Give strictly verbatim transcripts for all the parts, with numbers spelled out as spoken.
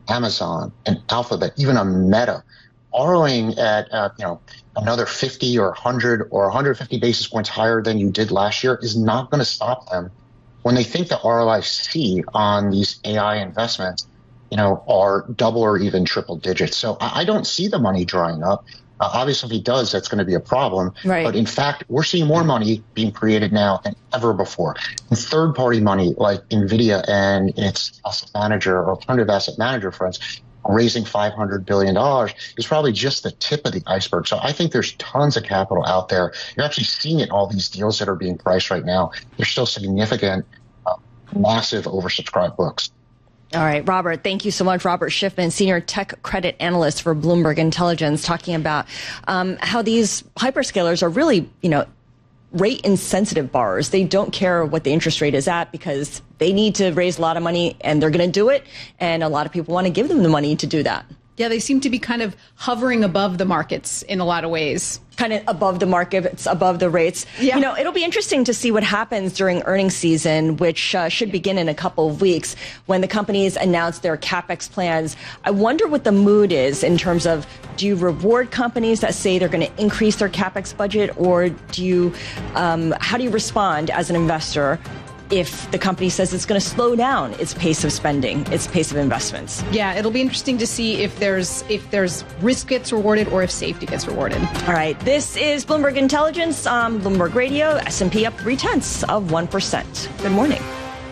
Amazon, an Alphabet, even a Meta, borrowing at uh, you know another fifty or one hundred or one hundred fifty basis points higher than you did last year is not going to stop them when they think the R O I C on these A I investments, you know, are double or even triple digits. So I, I don't see the money drying up. Uh, obviously, if he does, that's going to be a problem. Right. But in fact, we're seeing more money being created now than ever before. And third-party money like NVIDIA and its asset manager or alternative asset manager friends raising five hundred billion dollars is probably just the tip of the iceberg. So I think there's tons of capital out there. You're actually seeing it in all these deals that are being priced right now. There's still significant, uh, massive oversubscribed books. All right, Robert, thank you so much. Robert Schiffman, Senior Tech Credit Analyst for Bloomberg Intelligence, talking about um, how these hyperscalers are really, you know, rate insensitive borrowers. They don't care what the interest rate is at because they need to raise a lot of money and they're going to do it. And a lot of people want to give them the money to do that. Yeah, they seem to be kind of hovering above the markets in a lot of ways. Kind of above the market, it's above the rates. Yeah. You know, it'll be interesting to see what happens during earnings season, which uh, should begin in a couple of weeks when the companies announce their CapEx plans. I wonder what the mood is in terms of, do you reward companies that say they're going to increase their CapEx budget, or do you, um, how do you respond as an investor if the company says it's going to slow down its pace of spending, its pace of investments? Yeah, it'll be interesting to see if there's if there's risk gets rewarded or if safety gets rewarded. All right, this is Bloomberg Intelligence on Bloomberg Radio. S and P up three tenths of one percent. Good morning.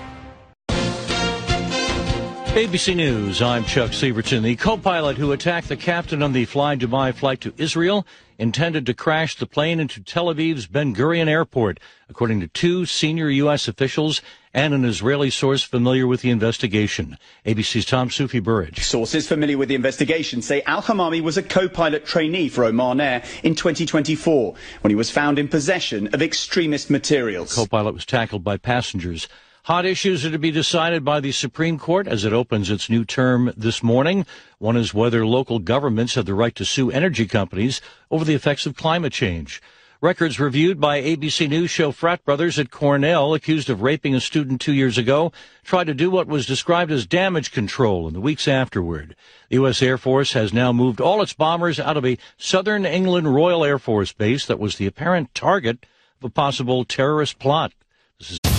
A B C News, I'm Chuck Severson. The co-pilot who attacked the captain on the Fly Dubai flight to Israel intended to crash the plane into Tel Aviv's Ben Gurion Airport, according to two senior U S officials and an Israeli source familiar with the investigation. A B C's Tom Soufi-Burridge. Sources familiar with the investigation say Al-Hamami was a co-pilot trainee for Oman Air in twenty twenty-four when he was found in possession of extremist materials. The co-pilot was tackled by passengers. Hot issues are to be decided by the Supreme Court as it opens its new term this morning. One is whether local governments have the right to sue energy companies over the effects of climate change. Records reviewed by A B C News show frat brothers at Cornell, accused of raping a student two years ago, tried to do what was described as damage control in the weeks afterward. The U S Air Force has now moved all its bombers out of a southern England Royal Air Force base that was the apparent target of a possible terrorist plot. This is